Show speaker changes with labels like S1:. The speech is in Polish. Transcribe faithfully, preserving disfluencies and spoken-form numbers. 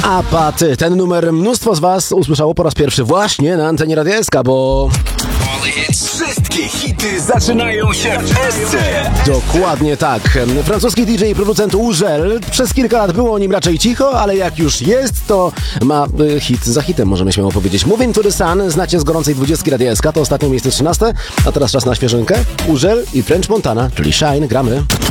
S1: Apaty. Ten numer mnóstwo z was usłyszało po raz pierwszy właśnie na antenie Radia S K, bo...
S2: Wszystkie hity zaczynają się w S C.
S1: Dokładnie tak. Francuski D J i producent Urzel. Przez kilka lat było o nim raczej cicho, ale jak już jest, to ma y, hit za hitem, możemy śmiało powiedzieć. Moving to the Sun, znacie z gorącej dwudziestki Radia S K, to ostatnie miejsce trzynaste, a teraz czas na świeżynkę. Urzel i French Montana, czyli Shine, gramy.